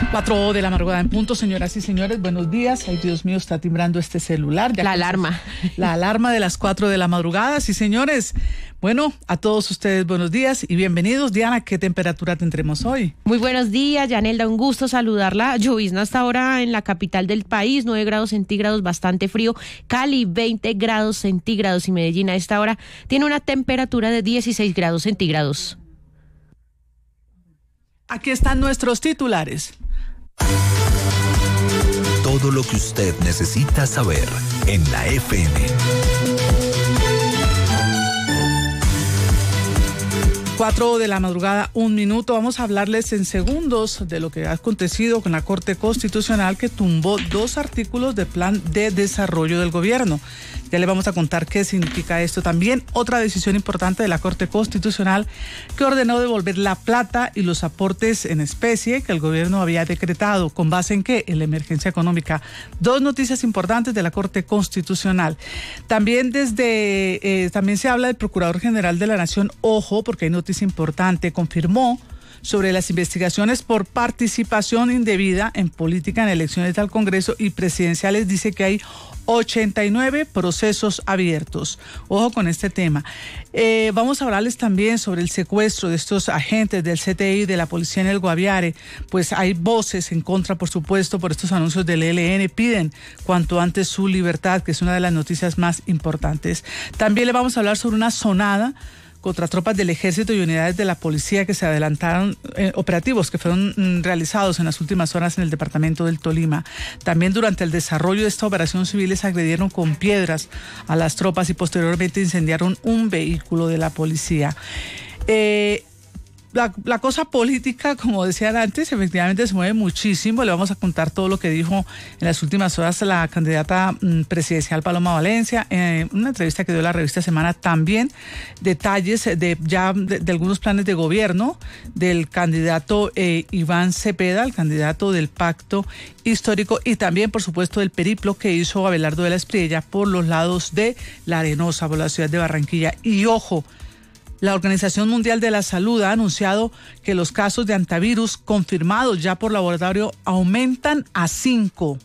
4 de la madrugada en punto, señoras y señores, buenos días. Ay, Dios mío, está timbrando este celular. La alarma. La alarma de las 4 de la madrugada, sí, señores. Bueno, a todos ustedes buenos días y bienvenidos. Diana, ¿qué temperatura tendremos hoy? Muy buenos días, Yanelda, un gusto saludarla. Llovizna hasta ahora en la capital del país, 9 grados centígrados, bastante frío. Cali, 20 grados centígrados y Medellín a esta hora tiene una temperatura de 16 grados centígrados. Aquí están nuestros titulares. Todo lo que usted necesita saber en la FM. 4 de la madrugada, 1 minuto. Vamos a hablarles en segundos de lo que ha acontecido con la Corte Constitucional, que tumbó 2 artículos del Plan de Desarrollo del Gobierno. Ya le vamos a contar qué significa esto. También otra decisión importante de la Corte Constitucional, que ordenó devolver la plata y los aportes en especie que el gobierno había decretado. ¿Con base en qué? En la emergencia económica. 2 noticias importantes de la Corte Constitucional. También también se habla del Procurador General de la Nación. Ojo, porque hay noticia importante. Confirmó sobre las investigaciones por participación indebida en política en elecciones al Congreso y presidenciales. Dice que hay 89 procesos abiertos. Ojo con este tema. Vamos a hablarles también sobre el secuestro de estos agentes del CTI, de la policía en el Guaviare. Pues hay voces en contra, por supuesto, por estos anuncios del ELN. Piden cuanto antes su libertad, que es una de las noticias más importantes. También le vamos a hablar sobre una sonada contra tropas del ejército y unidades de la policía que se adelantaron, operativos que fueron realizados en las últimas horas en el departamento del Tolima. También durante el desarrollo de esta operación, civiles agredieron con piedras a las tropas y posteriormente incendiaron un vehículo de la policía. La cosa política, como decían antes, efectivamente se mueve muchísimo. Le vamos a contar todo lo que dijo en las últimas horas la candidata presidencial Paloma Valencia en una entrevista que dio la revista Semana. También detalles de algunos planes de gobierno del candidato Iván Cepeda, el candidato del Pacto Histórico, y también, por supuesto, del periplo que hizo Abelardo de la Espriella por los lados de La Arenosa, por la ciudad de Barranquilla. Y ojo, la Organización Mundial de la Salud ha anunciado que los casos de antivirus confirmados ya por laboratorio aumentan a 5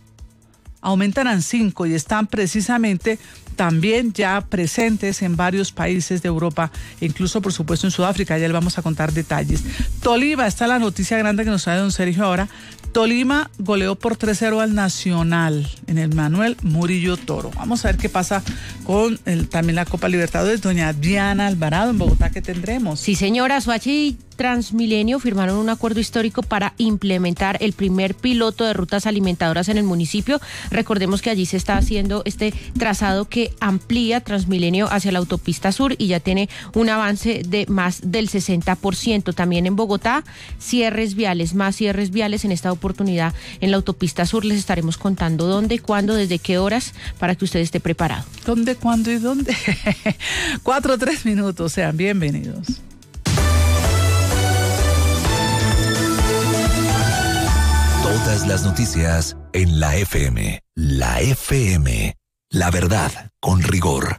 y están precisamente también ya presentes en varios países de Europa, incluso por supuesto en Sudáfrica. Ya le vamos a contar detalles. Tolima, está la noticia grande que nos trae don Sergio ahora. Tolima goleó por 3-0 al Nacional en el Manuel Murillo Toro. Vamos a ver qué pasa con también la Copa Libertadores. Doña Diana Alvarado, en Bogotá, ¿qué tendremos? Sí, señora, Soachi y Transmilenio firmaron un acuerdo histórico para implementar el primer piloto de rutas alimentadoras en el municipio. Recordemos que allí se está haciendo este trazado que amplía Transmilenio hacia la autopista sur y ya tiene un avance de más del 60%. También en Bogotá, más cierres viales en esta oportunidad en la autopista sur. Les estaremos contando dónde, cuándo, desde qué horas, para que usted esté preparado. ¿Dónde, cuándo y dónde? 4-3 minutos, sean bienvenidos. Todas las noticias en la FM. La FM. La verdad con rigor.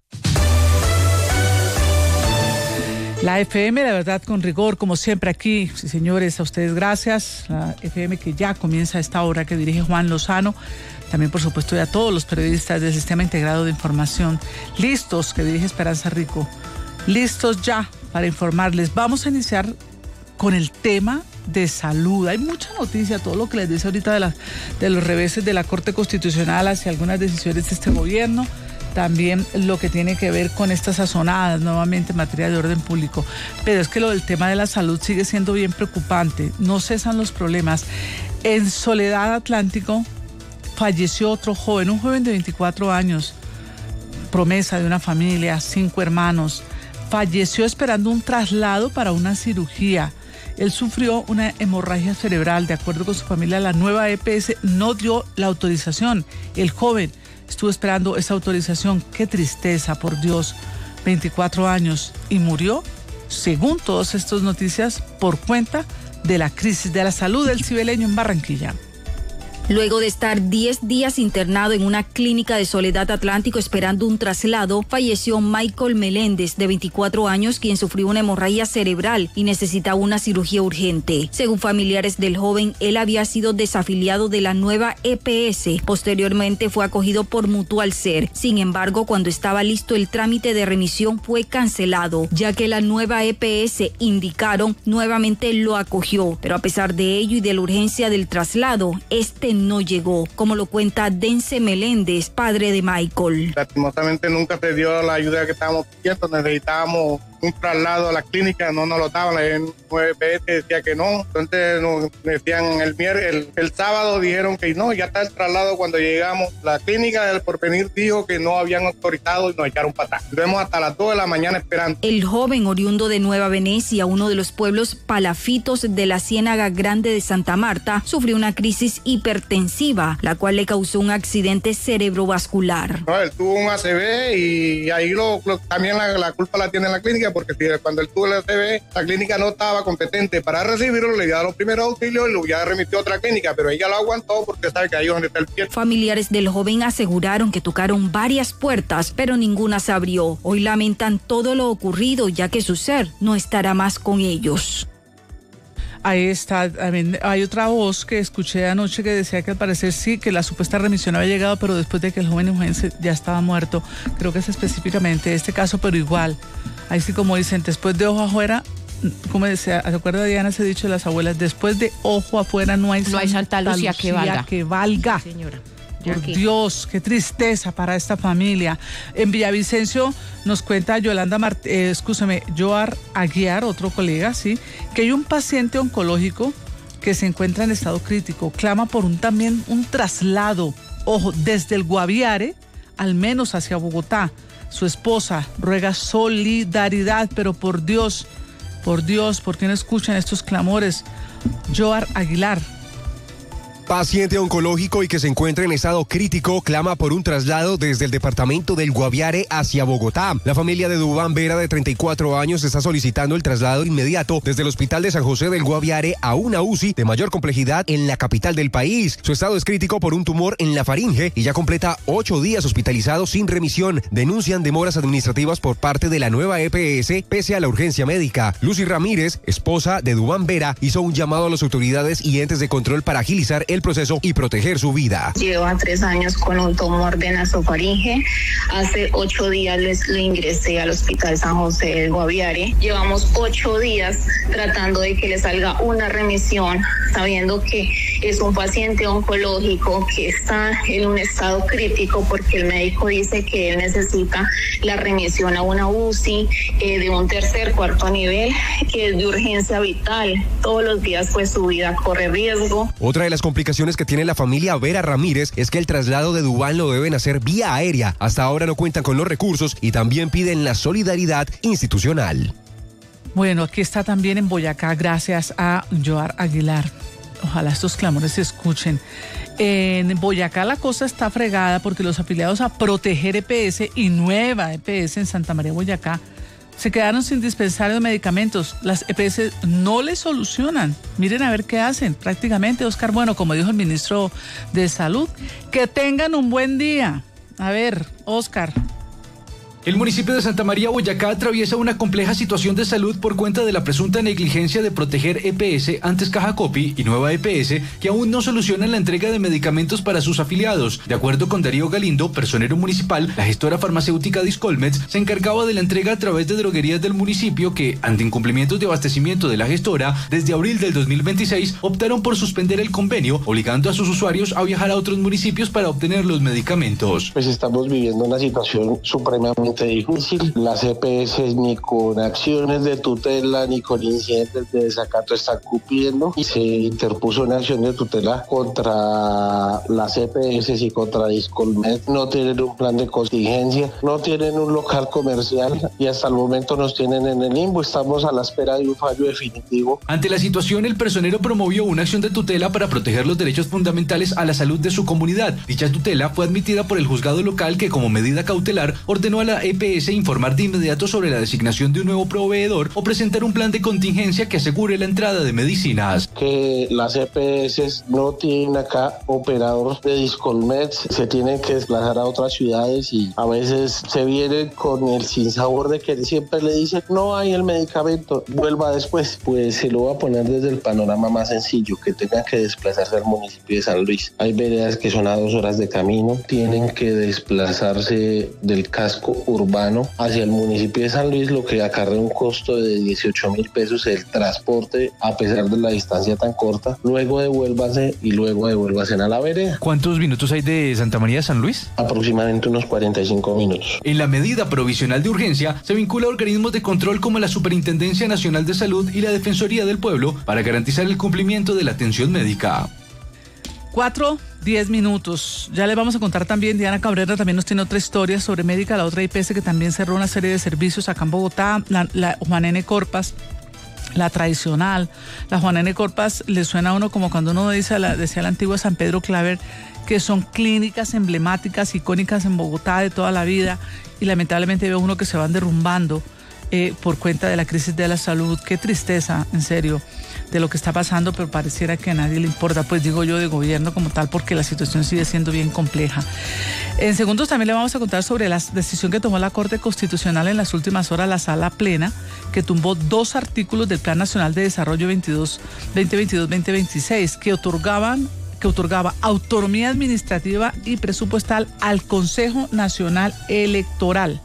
La FM, la verdad con rigor, como siempre aquí. Sí, señores, a ustedes gracias. La FM que ya comienza a esta hora, que dirige Juan Lozano. También, por supuesto, y a todos los periodistas del Sistema Integrado de Información. Listos, que dirige Esperanza Rico. Listos ya para informarles. Vamos a iniciar con el tema de salud. Hay mucha noticia, todo lo que les dice ahorita de los reveses de la Corte Constitucional hacia algunas decisiones de este gobierno. También lo que tiene que ver con estas sazonadas nuevamente en materia de orden público. Pero es que lo del tema de la salud sigue siendo bien preocupante. No cesan los problemas. En Soledad Atlántico falleció otro joven, un joven de 24 años, promesa de una familia, 5 hermanos. Falleció esperando un traslado para una cirugía. Él sufrió una hemorragia cerebral. De acuerdo con su familia, la nueva EPS no dio la autorización. El joven estuvo esperando esa autorización. Qué tristeza, por Dios. 24 años y murió, según todas estas noticias, por cuenta de la crisis de la salud del cibeleño en Barranquilla. Luego de estar 10 días internado en una clínica de Soledad Atlántico esperando un traslado, falleció Michael Meléndez, de 24 años, quien sufrió una hemorragia cerebral y necesitaba una cirugía urgente. Según familiares del joven, él había sido desafiliado de la nueva EPS. Posteriormente fue acogido por Mutual Ser. Sin embargo, cuando estaba listo el trámite de remisión fue cancelado, ya que la nueva EPS, indicaron, nuevamente lo acogió. Pero a pesar de ello y de la urgencia del traslado, no llegó, como lo cuenta Dense Meléndez, padre de Michael. Lastimosamente nunca se dio la ayuda que estábamos pidiendo, necesitábamos un traslado a la clínica, no nos lo daban, la 9PS decía que no, entonces nos decían el sábado dijeron que no, ya está el traslado. Cuando llegamos, la clínica del Porvenir dijo que no habían autorizado y nos echaron para atrás. Estuvimos hasta las 2 de la mañana esperando. El joven, oriundo de Nueva Venecia, uno de los pueblos palafitos de la Ciénaga Grande de Santa Marta, sufrió una crisis hipertensiva, la cual le causó un accidente cerebrovascular. No, él tuvo un ACV y ahí también la culpa la tiene la clínica, porque cuando él tuvo el ACV, la clínica no estaba competente para recibirlo, le dio los primeros auxilios y lo ya remitió a otra clínica, pero ella lo aguantó porque sabe que ahí es donde está el pie. Familiares del joven aseguraron que tocaron varias puertas, pero ninguna se abrió. Hoy lamentan todo lo ocurrido, ya que su ser no estará más con ellos. Ahí está, también hay otra voz que escuché anoche que decía que al parecer sí, que la supuesta remisión había llegado, pero después de que el joven eugense ya estaba muerto. Creo que es específicamente este caso, pero igual, ahí sí, como dicen, después de ojo afuera, como decía, ¿se acuerda Diana ese dicho de las abuelas? Después de ojo afuera no hay Santa Lucía que valga. Sí, señora. Por Dios, qué tristeza para esta familia. En Villavicencio nos cuenta Joar Aguiar, otro colega, sí, que hay un paciente oncológico que se encuentra en estado crítico. Clama por un traslado, ojo, desde el Guaviare, al menos hacia Bogotá. Su esposa ruega solidaridad, pero por Dios, ¿por qué no escuchan estos clamores? Joar Aguilar. Paciente oncológico y que se encuentra en estado crítico clama por un traslado desde el departamento del Guaviare hacia Bogotá. La familia de Dubán Vera, de 34 años, está solicitando el traslado inmediato desde el Hospital de San José del Guaviare a una UCI de mayor complejidad en la capital del país. Su estado es crítico por un tumor en la faringe y ya completa 8 días hospitalizado sin remisión. Denuncian demoras administrativas por parte de la nueva EPS pese a la urgencia médica. Lucy Ramírez, esposa de Dubán Vera, hizo un llamado a las autoridades y entes de control para agilizar el proceso y proteger su vida. Lleva 3 años con un tumor de nasofaringe. Hace 8 días le ingresé al Hospital San José del Guaviare. Llevamos 8 días tratando de que le salga una remisión, sabiendo que es un paciente oncológico que está en un estado crítico porque el médico dice que él necesita la remisión a una UCI de un 3.º, 4.º nivel, que es de urgencia vital. Todos los días pues su vida corre riesgo. Otra de las complicaciones que tiene la familia Vera Ramírez es que el traslado de Dubán lo deben hacer vía aérea. Hasta ahora no cuentan con los recursos y también piden la solidaridad institucional. Bueno, aquí está también en Boyacá, gracias a Joar Aguilar. Ojalá estos clamores se escuchen. En Boyacá la cosa está fregada porque los afiliados a Proteger EPS y Nueva EPS en Santa María, Boyacá, se quedaron sin dispensar de medicamentos. Las EPS no les solucionan. Miren a ver qué hacen prácticamente, Oscar. Bueno, como dijo el ministro de Salud, que tengan un buen día. A ver, Oscar. El municipio de Santa María, Boyacá, atraviesa una compleja situación de salud por cuenta de la presunta negligencia de Proteger EPS, antes Caja Copy, y Nueva EPS, que aún no solucionan la entrega de medicamentos para sus afiliados. De acuerdo con Darío Galindo, personero municipal, la gestora farmacéutica Discolmeds se encargaba de la entrega a través de droguerías del municipio que, ante incumplimientos de abastecimiento de la gestora, desde abril del 2026 optaron por suspender el convenio, obligando a sus usuarios a viajar a otros municipios para obtener los medicamentos. Pues estamos viviendo una situación supremamente difícil. Las EPS ni con acciones de tutela ni con incidentes de desacato están cumpliendo y se interpuso una acción de tutela contra las EPS y contra Discolmed. No tienen un plan de contingencia, no tienen un local comercial y hasta el momento nos tienen en el limbo. Estamos a la espera de un fallo definitivo. Ante la situación, el personero promovió una acción de tutela para proteger los derechos fundamentales a la salud de su comunidad. Dicha tutela fue admitida por el juzgado local que, como medida cautelar, ordenó a la EPS informar de inmediato sobre la designación de un nuevo proveedor o presentar un plan de contingencia que asegure la entrada de medicinas. Que las EPS no tienen acá operadores de Discolmed, se tienen que desplazar a otras ciudades y a veces se vienen con el sinsabor de que siempre le dicen no hay el medicamento, vuelva después. Pues se lo va a poner desde el panorama más sencillo, que tengan que desplazarse al municipio de San Luis. Hay veredas que son a 2 horas de camino, tienen que desplazarse del casco urbano hacia el municipio de San Luis, lo que acarrea un costo de 18.000 pesos el transporte a pesar de la distancia tan corta. Luego devuélvase a la vereda. ¿Cuántos minutos hay de Santa María a San Luis? Aproximadamente unos 45 minutos. En la medida provisional de urgencia se vincula a organismos de control como la Superintendencia Nacional de Salud y la Defensoría del Pueblo para garantizar el cumplimiento de la atención médica. 4:10 minutos. Ya les vamos a contar también, Diana Cabrera también nos tiene otra historia sobre Médica, la otra IPS que también cerró una serie de servicios acá en Bogotá, la Juan N. Corpas, la tradicional. La Juan N. Corpas le suena a uno como cuando uno decía la antigua San Pedro Claver, que son clínicas emblemáticas, icónicas en Bogotá de toda la vida, y lamentablemente veo uno que se van derrumbando por cuenta de la crisis de la salud. Qué tristeza, en serio, de lo que está pasando, pero pareciera que a nadie le importa, pues digo yo, de gobierno como tal, porque la situación sigue siendo bien compleja. En segundos también le vamos a contar sobre la decisión que tomó la Corte Constitucional en las últimas horas, la Sala Plena, que tumbó 2 artículos del Plan Nacional de Desarrollo 2022-2026 que otorgaba autonomía administrativa y presupuestal al Consejo Nacional Electoral.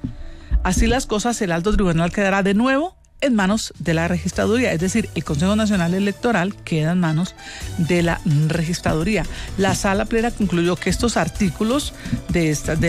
Así las cosas, el alto tribunal quedará de nuevo en manos de la registraduría, es decir, el Consejo Nacional Electoral queda en manos de la registraduría. La Sala Plena concluyó que estos artículos de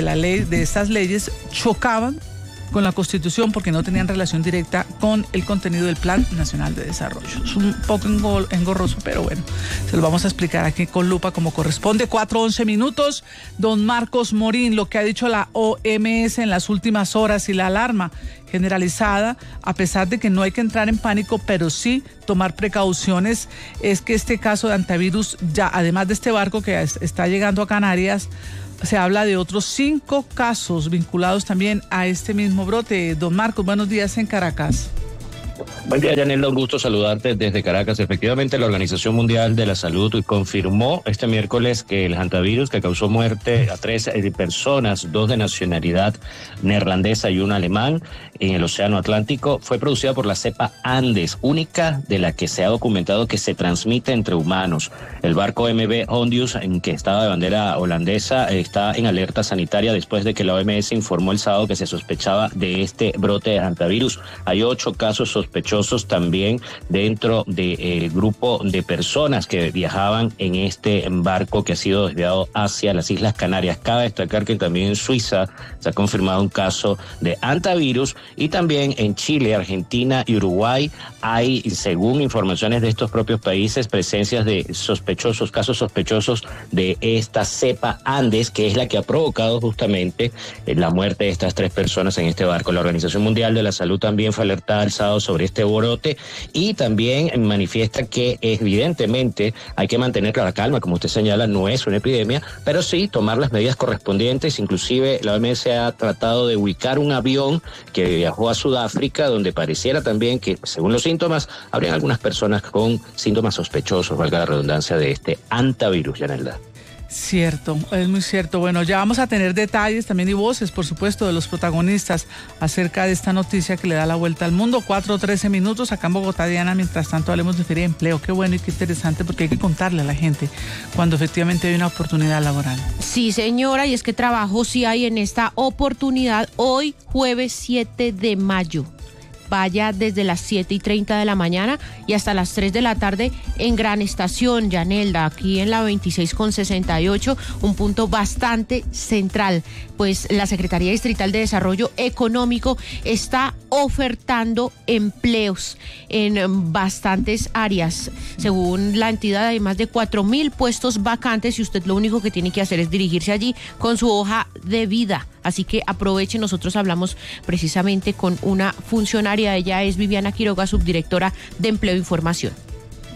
estas leyes chocaban con la Constitución porque no tenían relación directa con el contenido del Plan Nacional de Desarrollo. Es un poco engorroso, pero bueno, se lo vamos a explicar aquí con lupa como corresponde. 4:11 minutos. Don Marcos Morín, lo que ha dicho la OMS en las últimas horas y la alarma generalizada, a pesar de que no hay que entrar en pánico, pero sí tomar precauciones, es que este caso de antivirus, ya además de este barco que está llegando a Canarias, se habla de otros 5 casos vinculados también a este mismo brote. Don Marcos, buenos días en Caracas. Buen día, Yanelda, un gusto saludarte desde Caracas. Efectivamente, la Organización Mundial de la Salud confirmó este miércoles que el hantavirus que causó muerte a 3 personas, 2 de nacionalidad neerlandesa y un alemán, en el Océano Atlántico, fue producida por la cepa Andes, única de la que se ha documentado que se transmite entre humanos. El barco MV Hondius, en que estaba de bandera holandesa, está en alerta sanitaria después de que la OMS informó el sábado que se sospechaba de este brote de hantavirus. Hay 8 casos sospechosos también dentro del grupo de personas que viajaban en este barco que ha sido desviado hacia las Islas Canarias. Cabe destacar que también en Suiza se ha confirmado un caso de hantavirus y también en Chile, Argentina y Uruguay hay, según informaciones de estos propios países, presencias de casos sospechosos de esta cepa Andes, que es la que ha provocado justamente la muerte de estas 3 personas en este barco. La Organización Mundial de la Salud también fue alertada el sábado sobre este brote y también manifiesta que evidentemente hay que mantener la calma, como usted señala, no es una epidemia, pero sí tomar las medidas correspondientes. Inclusive la OMS ha tratado de ubicar un avión que viajó a Sudáfrica, donde pareciera también que, según los síntomas, habrían algunas personas con síntomas sospechosos, valga la redundancia, de este hantavirus, Yanelda. Cierto, es muy cierto. Bueno, ya vamos a tener detalles también y voces, por supuesto, de los protagonistas acerca de esta noticia que le da la vuelta al mundo. 4:13 minutos acá en Bogotá, Diana. Mientras tanto, hablemos de Feria de Empleo. Qué bueno y qué interesante, porque hay que contarle a la gente cuando efectivamente hay una oportunidad laboral. Sí, señora, y es que trabajo sí hay en esta oportunidad hoy, jueves 7 de mayo. Vaya desde las 7:30 de la mañana y hasta las 3 de la tarde en Gran Estación, Yanelda, aquí en la 26 con 68, un punto bastante central, pues la Secretaría Distrital de Desarrollo Económico está ofertando empleos en bastantes áreas. Según la entidad, hay más de 4.000 puestos vacantes y usted lo único que tiene que hacer es dirigirse allí con su hoja de vida. Así que aproveche, nosotros hablamos precisamente con una funcionaria, ella es Viviana Quiroga, subdirectora de Empleo e Información.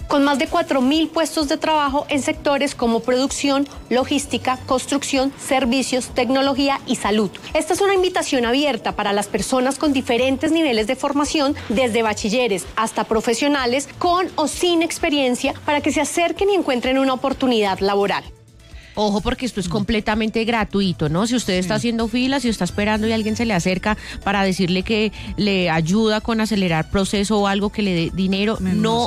con más de 4.000 puestos de trabajo en sectores como producción, logística, construcción, servicios, tecnología y salud. Esta es una invitación abierta para las personas con diferentes niveles de formación, desde bachilleres hasta profesionales, con o sin experiencia, para que se acerquen y encuentren una oportunidad laboral. Ojo, porque esto es completamente gratuito, ¿no? Si usted está haciendo filas, si está esperando y alguien se le acerca para decirle que le ayuda con acelerar proceso o algo que le dé dinero, no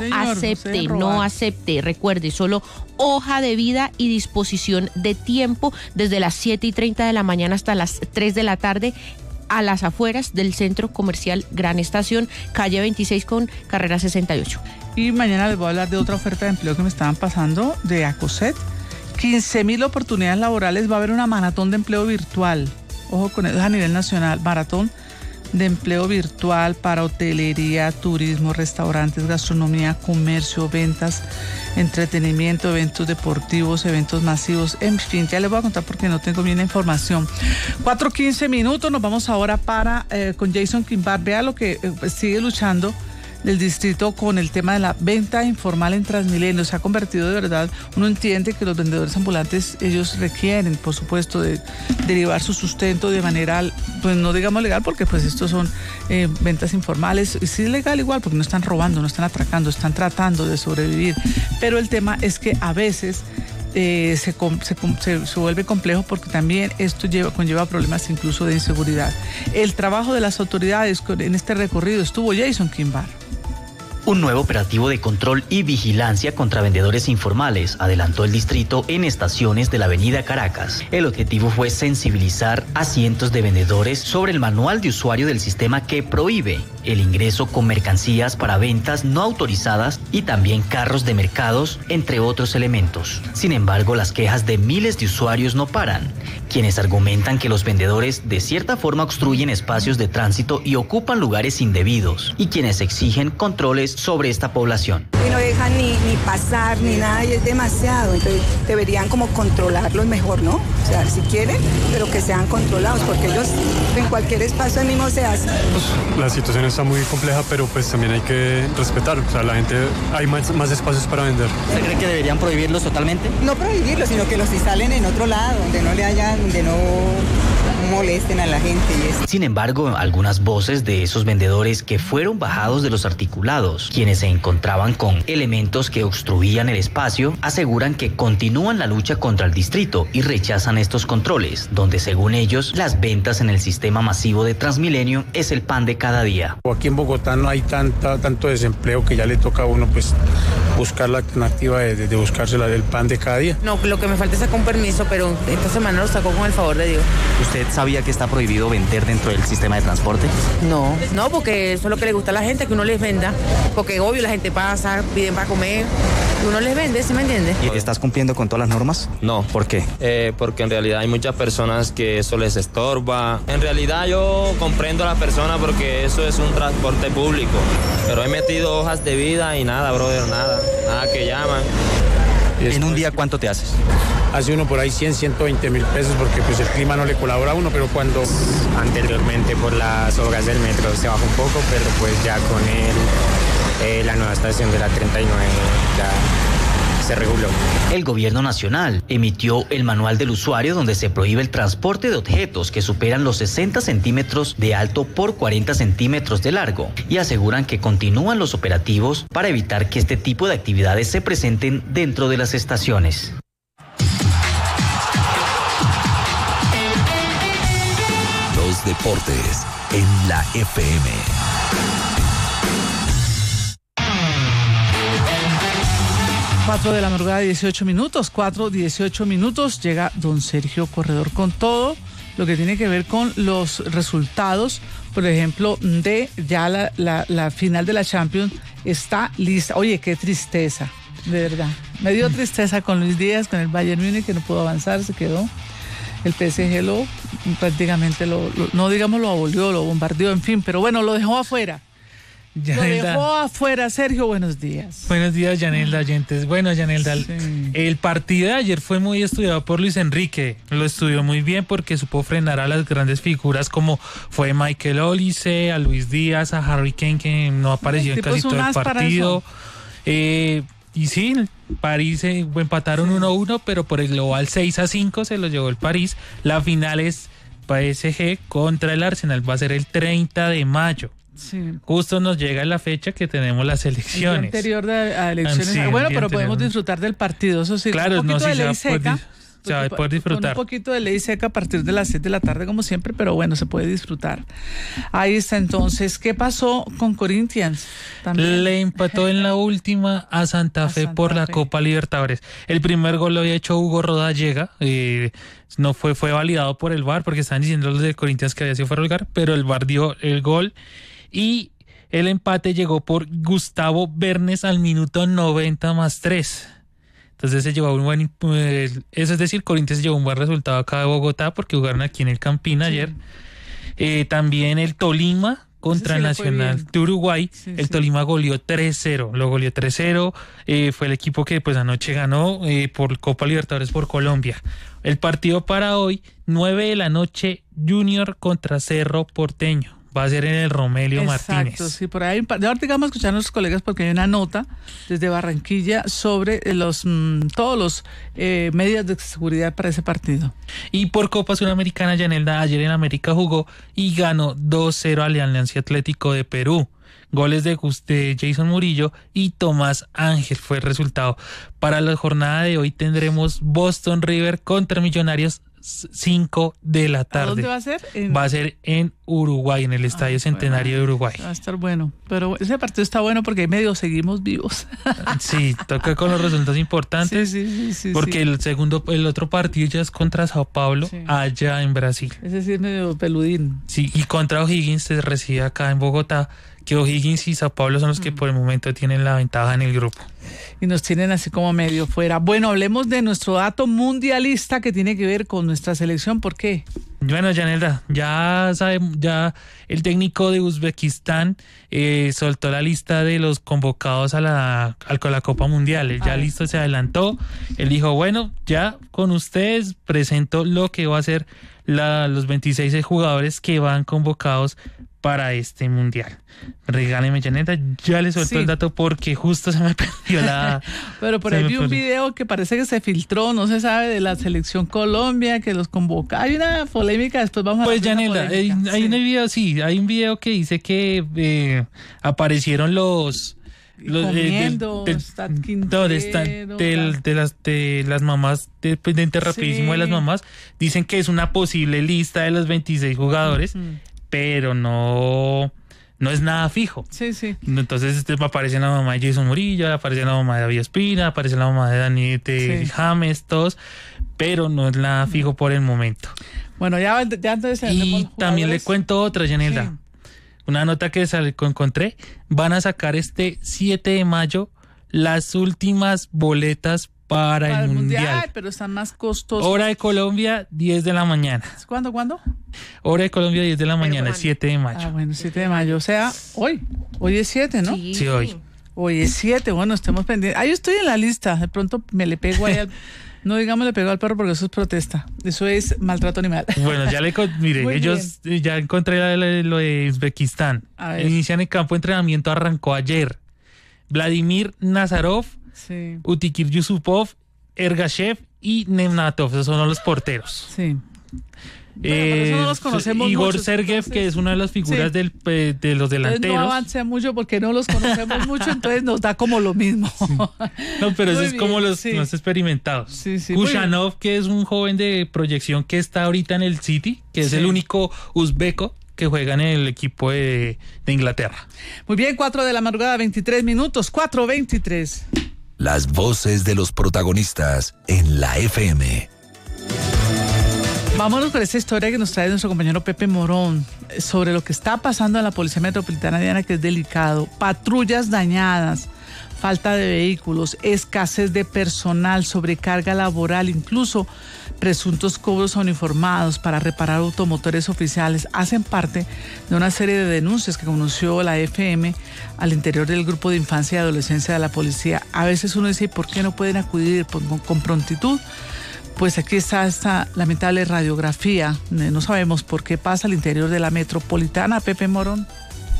acepte. Recuerde, solo hoja de vida y disposición de tiempo desde las 7:30 de la mañana hasta las 3 de la tarde a las afueras del Centro Comercial Gran Estación, calle 26 con carrera 68. Y mañana les voy a hablar de otra oferta de empleo que me estaban pasando de ACOSET. 15.000 oportunidades laborales, va a haber una maratón de empleo virtual. Ojo con eso, a nivel nacional, maratón de empleo virtual para hotelería, turismo, restaurantes, gastronomía, comercio, ventas, entretenimiento, eventos deportivos, eventos masivos, en fin, ya les voy a contar porque no tengo bien la información. 4:15, nos vamos ahora con Jason Quimbar. Vea lo que sigue luchando del distrito con el tema de la venta informal en Transmilenio. Se ha convertido de verdad, uno entiende que los vendedores ambulantes, ellos requieren, por supuesto, de derivar su sustento de manera, pues no digamos legal, porque pues estos son ventas informales, y sí es legal igual, porque no están robando, no están atracando, están tratando de sobrevivir, pero el tema es que a veces se vuelve complejo porque también esto conlleva problemas incluso de inseguridad. El trabajo de las autoridades en este recorrido estuvo Jason Quimbar. Un nuevo operativo de control y vigilancia contra vendedores informales adelantó el distrito en estaciones de la avenida Caracas. El objetivo fue sensibilizar a cientos de vendedores sobre el manual de usuario del sistema que prohíbe el ingreso con mercancías para ventas no autorizadas y también carros de mercados, entre otros elementos. Sin embargo, las quejas de miles de usuarios no paran, quienes argumentan que los vendedores de cierta forma obstruyen espacios de tránsito y ocupan lugares indebidos, y quienes exigen controles sobre esta población. Y no dejan ni pasar ni nada, y es demasiado, entonces deberían como controlarlos mejor, ¿no? O sea, si quieren, pero que sean controlados, porque ellos en cualquier espacio mismo se hacen. La situación está muy compleja, pero pues también hay que respetar, o sea, la gente, hay más espacios para vender. ¿Usted cree que deberían prohibirlos totalmente? No prohibirlos, sino que los instalen en otro lado, donde no molesten a la gente y eso. Sin embargo, algunas voces de esos vendedores que fueron bajados de los articulados, quienes se encontraban con elementos que obstruían el espacio, aseguran que continúan la lucha contra el distrito y rechazan estos controles, donde según ellos, las ventas en el sistema masivo de Transmilenio es el pan de cada día. Aquí en Bogotá no hay tanto desempleo que ya le toca a uno pues buscar la alternativa de buscarse el pan de cada día. No, lo que me falta es sacar un permiso, pero esta semana lo sacó con el favor de Dios. ¿Usted sabía que está prohibido vender dentro del sistema de transporte? No, porque eso es lo que le gusta a la gente, que uno les venda, porque obvio la gente pasa, piden para comer, y uno les vende, ¿sí me entiende? ¿Y estás cumpliendo con todas las normas? No. ¿Por qué? Porque en realidad hay muchas personas que eso les estorba. En realidad yo comprendo a las personas porque eso es un transporte público, pero he metido hojas de vida y nada, brother, nada que llaman. ¿En un día cuánto te haces? Hace uno por ahí 120 mil pesos porque pues el clima no le colabora a uno, pero cuando... Anteriormente por las obras del metro se bajó un poco, pero pues ya con la nueva estación de la 39 ya se reguló. El gobierno nacional emitió el manual del usuario donde se prohíbe el transporte de objetos que superan los 60 centímetros de alto por 40 centímetros de largo y aseguran que continúan los operativos para evitar que este tipo de actividades se presenten dentro de las estaciones. Los deportes en la FM. Cuatro de la madrugada, 18 minutos, 4:18. Llega don Sergio Corredor con todo lo que tiene que ver con los resultados, por ejemplo, de ya la final de la Champions está lista. Oye, qué tristeza, de verdad. Me dio tristeza con Luis Díaz, con el Bayern Múnich, que no pudo avanzar, se quedó. El PSG prácticamente no digamos lo abolió, lo bombardeó, en fin, pero bueno, lo dejó afuera. Yanelda. Lo dejó afuera. Sergio, buenos días. Buenos días, Yanelda, oyentes. Bueno, Yanelda, sí. El partido de ayer fue muy estudiado por Luis Enrique. Lo estudió muy bien porque supo frenar a las grandes figuras como fue Michael Olise, a Luis Díaz, a Harry Kane, que no apareció en casi todo el partido. Y sí, París empataron 1-1, pero por el global 6-5 se lo llevó el París. La final es PSG contra el Arsenal, va a ser el 30 de mayo. Sí. Justo nos llega la fecha que tenemos las elecciones. El día anterior a elecciones. Sí, bueno, pero anterior. podemos disfrutar del partido, eso sí. Claro, un poquito de ley seca. Se va a poder disfrutar. Con un poquito de ley seca a partir de las 7 de la tarde, como siempre, pero bueno, se puede disfrutar. Ahí está entonces. ¿Qué pasó con Corinthians? También. Le empató en la última a Santa Fe por la Copa Libertadores. El primer gol lo había hecho Hugo Rodallega. No fue validado por el VAR, porque estaban diciendo los de Corinthians que había sido fuera del lugar, pero el VAR dio el gol. Y el empate llegó por Gustavo Bernes al minuto 90+3. Entonces se llevó un buen, eso es decir, Corinthians se llevó un buen resultado acá de Bogotá porque jugaron aquí en el Campín ayer. También el Tolima contra el Nacional de Uruguay. El Tolima goleó 3-0, lo goleó 3-0. Fue el equipo que pues anoche ganó por Copa Libertadores por Colombia. El partido para hoy, 9 de la noche, Junior contra Cerro Porteño. Va a ser en el Romelio Martínez. Exacto, sí, por ahí. Ahorita vamos a escuchar a nuestros colegas porque hay una nota desde Barranquilla sobre todos los medidas de seguridad para ese partido. Y por Copa Sudamericana, Yanelda, ayer en América jugó y ganó 2-0 al Alianza Atlético de Perú. Goles de Jason Murillo y Tomás Ángel fue el resultado. Para la jornada de hoy tendremos Boston River contra Millonarios 5 de la tarde. ¿A dónde va a ser? Va a ser en Uruguay, en el Estadio Centenario de Uruguay. Va a estar bueno, pero ese partido está bueno porque ahí medio seguimos vivos. Sí, toca con los resultados importantes. Sí, porque el otro partido ya es contra Sao Paulo, allá en Brasil. Ese sí es medio peludín. Sí, y contra O'Higgins se recibe acá en Bogotá, que O'Higgins y Sao Paulo son los que por el momento tienen la ventaja en el grupo. Y nos tienen así como medio fuera. Bueno, hablemos de nuestro dato mundialista que tiene que ver con nuestra selección. ¿Por qué? Bueno, Yanelda, ya el técnico de Uzbekistán soltó la lista de los convocados a la Copa Mundial. Él ya listo, se adelantó. Él dijo, bueno, ya con ustedes presento lo que va a ser los 26 jugadores que van convocados para este mundial. Regáleme, Yanelda, ya le suelto el dato porque justo se me perdió la... Pero por ahí vi un video que parece que se filtró, no se sabe, de la selección Colombia, que los convoca. Hay una polémica, después vamos a ver. Pues Yanelda, hay un video, hay un video que dice que aparecieron los comiendo, de las mamás, de rapidísimo de las mamás, dicen que es una posible lista de los 26 jugadores, pero no es nada fijo. Sí. Entonces aparece la mamá de Jason Murillo, aparece la mamá de David Espina, aparece la mamá de Dani James, todos, pero no es nada fijo por el momento. Bueno, ya entonces... Y también le cuento otra, Yanelda. Sí. Una nota que encontré, van a sacar este 7 de mayo las últimas boletas para el mundial. Pero están más costosos. Hora de Colombia, 10 de la mañana. ¿Cuándo? Hora de Colombia, 10 de la mañana, el 7 de mayo. Bueno, 7 de mayo, o sea, hoy es 7, ¿no? Sí, hoy. Hoy es 7, bueno, estemos pendientes. Yo estoy en la lista, de pronto me le pego ahí no digamos le pego al perro porque eso es protesta, eso es maltrato animal. Bueno, mire, ellos ya encontré lo de Uzbekistán. Inician el campo de entrenamiento, arrancó ayer. Vladimir Nazarov, Utikir Yusupov, Ergashev y Nemnatov, esos son los porteros. Sí. Bueno, por eso no los conocemos Igor mucho, Sergev, entonces, que es una de las figuras de los delanteros. Entonces no avance mucho porque no los conocemos mucho, entonces nos da como lo mismo. No, pero eso es como los más experimentados. Kushanov, que es un joven de proyección que está ahorita en el City, que es el único uzbeco que juega en el equipo de Inglaterra. Muy bien, 4 de la madrugada, 23 minutos, 4:23. Las voces de los protagonistas en la FM. Vámonos con esta historia que nos trae nuestro compañero Pepe Morón sobre lo que está pasando en la Policía Metropolitana de Diana, que es delicado. Patrullas dañadas, falta de vehículos, escasez de personal, sobrecarga laboral, incluso presuntos cobros a uniformados para reparar automotores oficiales hacen parte de una serie de denuncias que conoció la FM al interior del grupo de infancia y adolescencia de la policía. A veces uno dice, ¿por qué no pueden acudir con prontitud? Pues aquí está esta lamentable radiografía. No sabemos por qué pasa al interior de la metropolitana. Pepe Morón.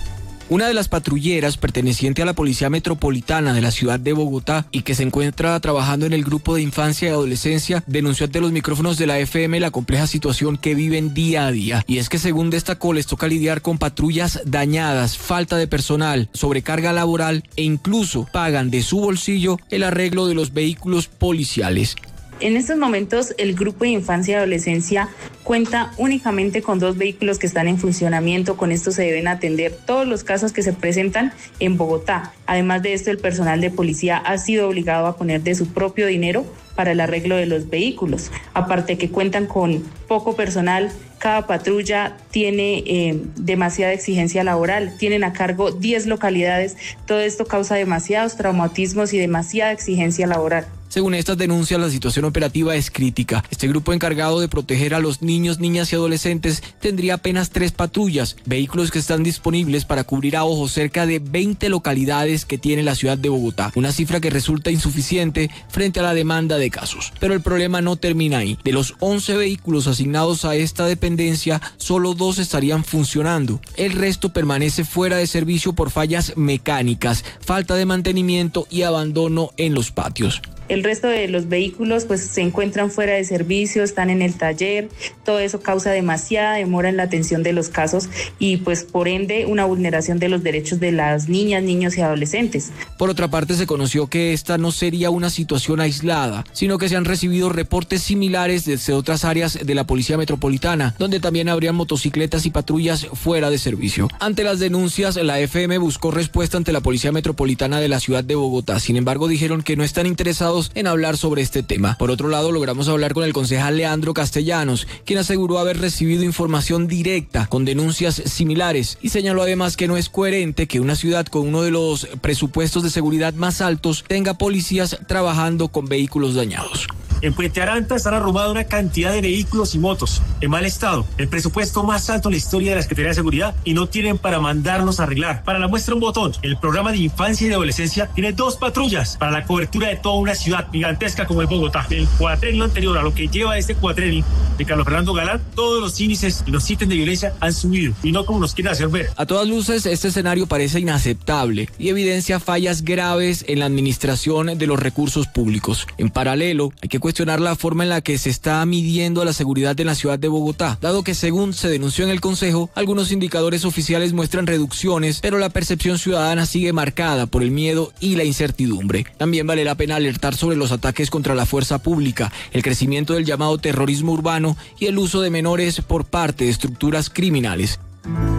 Una de las patrulleras perteneciente a la Policía Metropolitana de la ciudad de Bogotá y que se encuentra trabajando en el grupo de infancia y adolescencia denunció ante los micrófonos de la FM la compleja situación que viven día a día. Y es que según destacó les toca lidiar con patrullas dañadas, falta de personal, sobrecarga laboral e incluso pagan de su bolsillo el arreglo de los vehículos policiales. En estos momentos, el Grupo de Infancia y Adolescencia cuenta únicamente con 2 vehículos que están en funcionamiento. Con esto se deben atender todos los casos que se presentan en Bogotá. Además de esto, el personal de policía ha sido obligado a poner de su propio dinero para el arreglo de los vehículos. Aparte que cuentan con poco personal, cada patrulla tiene demasiada exigencia laboral, tienen a cargo 10 localidades. Todo esto causa demasiados traumatismos y demasiada exigencia laboral. Según estas denuncias, la situación operativa es crítica. Este grupo encargado de proteger a los niños, niñas y adolescentes tendría apenas 3 patrullas, vehículos que están disponibles para cubrir a ojo cerca de 20 localidades que tiene la ciudad de Bogotá, una cifra que resulta insuficiente frente a la demanda de casos. Pero el problema no termina ahí. De los 11 vehículos asignados a esta dependencia, solo 2 estarían funcionando. El resto permanece fuera de servicio por fallas mecánicas, falta de mantenimiento y abandono en los patios. El resto de los vehículos pues se encuentran fuera de servicio, están en el taller. Todo eso causa demasiada demora en la atención de los casos y pues por ende una vulneración de los derechos de las niñas, niños y adolescentes. Por otra parte, se conoció que esta no sería una situación aislada, sino que se han recibido reportes similares desde otras áreas de la Policía Metropolitana, donde también habrían motocicletas y patrullas fuera de servicio. Ante las denuncias, la FM buscó respuesta ante la Policía Metropolitana de la ciudad de Bogotá. Sin embargo, dijeron que no están interesados en hablar sobre este tema. Por otro lado, logramos hablar con el concejal Leandro Castellanos, quien aseguró haber recibido información directa con denuncias similares y señaló además que no es coherente que una ciudad con uno de los presupuestos de seguridad más altos tenga policías trabajando con vehículos dañados. En Puente Aranta están arrumados una cantidad de vehículos y motos en mal estado, el presupuesto más alto en la historia de la Secretaría de Seguridad, y no tienen para mandarnos a arreglar. Para la muestra un botón, el programa de infancia y adolescencia tiene 2 patrullas para la cobertura de toda una ciudad gigantesca como es Bogotá. El cuatrenio anterior a lo que lleva este cuatrenio de Carlos Fernando Galán, todos los índices y los ítems de violencia han subido, y no como nos quieren hacer ver. A todas luces, este escenario parece inaceptable y evidencia fallas graves en la administración de los recursos públicos. En paralelo, hay que cuestionar la forma en la que se está midiendo la seguridad en la ciudad de Bogotá, dado que según se denunció en el Consejo, algunos indicadores oficiales muestran reducciones, pero la percepción ciudadana sigue marcada por el miedo y la incertidumbre. También vale la pena alertar sobre los ataques contra la fuerza pública, el crecimiento del llamado terrorismo urbano y el uso de menores por parte de estructuras criminales.